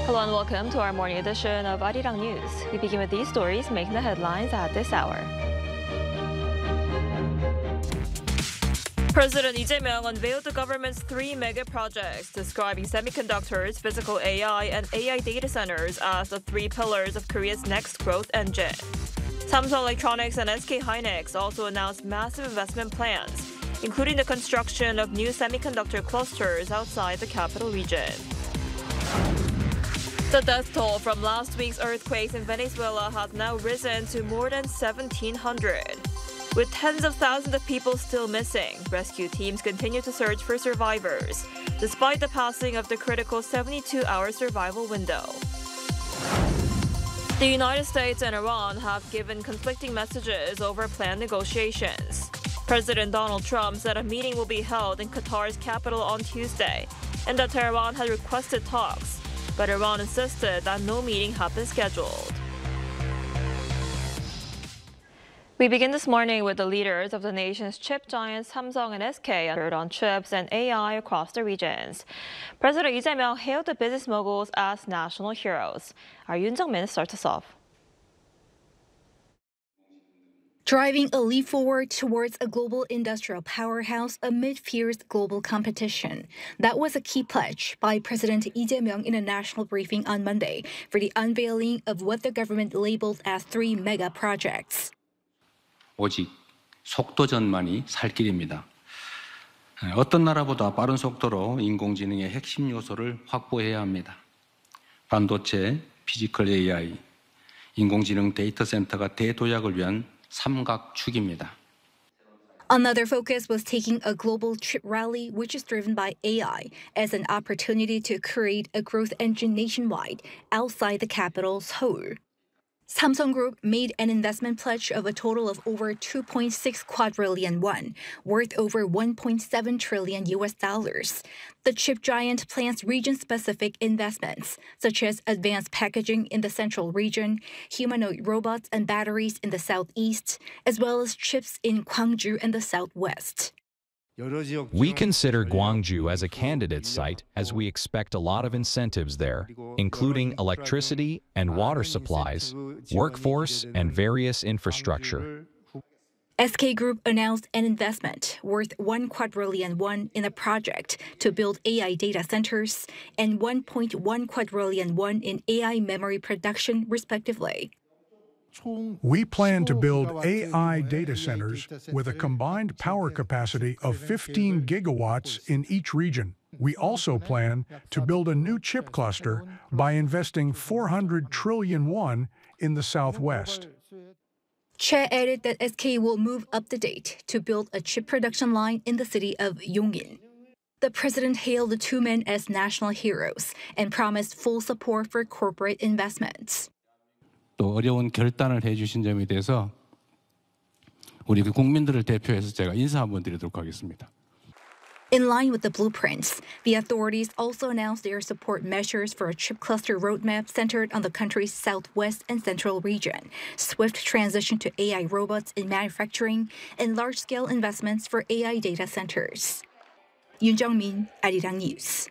Hello and welcome to our morning edition of Arirang News. We begin with these stories making the headlines at this hour. President Lee Jae-myung unveiled the government's three mega projects, describing semiconductors, physical AI, and AI data centers as the three pillars of Korea's next growth engine. Samsung Electronics and SK hynix also announced massive investment plans, including the construction of new semiconductor clusters outside the capital region. The death toll from last week's earthquakes in Venezuela has now risen to more than 1,700. With tens of thousands of people still missing, rescue teams continue to search for survivors, despite the passing of the critical 72-hour survival window. The United States and Iran have given conflicting messages over planned negotiations. President Donald Trump said a meeting will be held in Qatar's capital on Tuesday, and that Tehran had requested talks, but Iran insisted that no meeting had been scheduled. We begin this morning with the leaders of the nation's chip giants Samsung and SK on chips and AI across the regions. President Lee Jae-myung hailed the business moguls as national heroes. Our Yoon Jung-min starts us off. Driving a leap forward towards a global industrial powerhouse amid fierce global competition. That was a key pledge by President Lee Jae-myung in a national briefing on Monday for the unveiling of what the government labeled as three mega projects. 오직 속도전만이 살 길입니다. 어떤 나라보다 빠른 속도로 인공지능의 핵심 요소를 확보해야 합니다. 반도체, 피지컬 AI, 인공지능 데이터 센터가 대도약을 위한 삼각축입니다. Another focus was taking a global chip rally, which is driven by AI, as an opportunity to create a growth engine nationwide outside the capital, Seoul. Samsung Group made an investment pledge of a total of over 2.6 quadrillion won, worth over 1.7 trillion US dollars. The chip giant plans region-specific investments, such as advanced packaging in the central region, humanoid robots and batteries in the southeast, as well as chips in Gwangju and the southwest. We consider Gwangju as a candidate site as we expect a lot of incentives there, including electricity and water supplies, workforce, and various infrastructure. SK Group announced an investment worth 1 quadrillion won in a project to build AI data centers and 1.1 quadrillion won in AI memory production, respectively. We plan to build AI data centers with a combined power capacity of 15 gigawatts in each region. We also plan to build a new chip cluster by investing 400 trillion won in the southwest. Che added that SK will move up the date to build a chip production line in the city of Yongin. The president hailed the two men as national heroes and promised full support for corporate investments. 또 어려운 결단을 해주신 점에 대해서 우리 국민들을 대표해서 제가 인사 한번 드리도록 하겠습니다. In line with the blueprints, the authorities also announced their support measures for a chip cluster roadmap centered on the country's southwest and central region, swift transition to AI robots in manufacturing, and large-scale investments for AI data centers. Yoon Jung-min, Arirang News.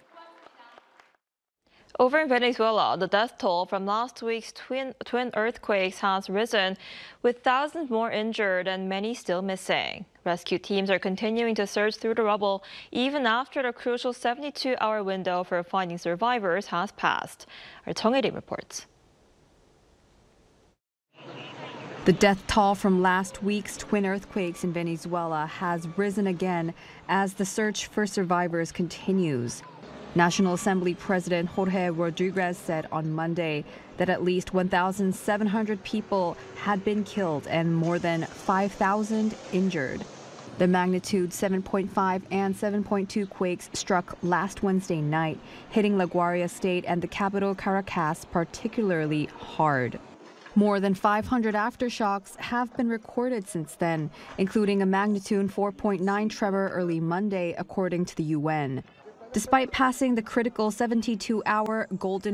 Over in Venezuela, the death toll from last week's twin earthquakes has risen, with thousands more injured and many still missing. Rescue teams are continuing to search through the rubble even after the crucial 72-hour window for finding survivors has passed. Our Chung Hye-rim reports. The death toll from last week's twin earthquakes in Venezuela has risen again as the search for survivors continues. National Assembly President Jorge Rodriguez said on Monday that at least 1,700 people had been killed and more than 5,000 injured. The magnitude 7.5 and 7.2 quakes struck last Wednesday night, hitting La Guaira state and the capital Caracas particularly hard. More than 500 aftershocks have been recorded since then, including a magnitude 4.9 tremor early Monday, according to the UN. Despite passing the critical 72-hour golden